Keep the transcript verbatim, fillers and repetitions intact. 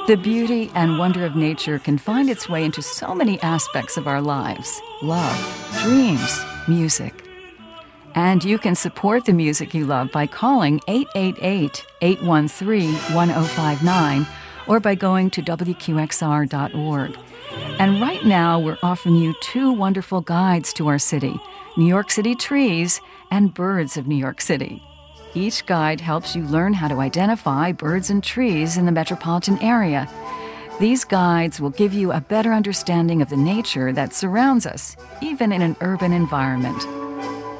The beauty and wonder of nature can find its way into so many aspects of our lives: love, dreams, music. And you can support the music you love by calling eight eight eight, eight one three, one zero five nine or by going to W Q X R dot org. And right now, we're offering you two wonderful guides to our city, New York City Trees and Birds of New York City. Each guide helps you learn how to identify birds and trees in the metropolitan area. These guides will give you a better understanding of the nature that surrounds us, even in an urban environment.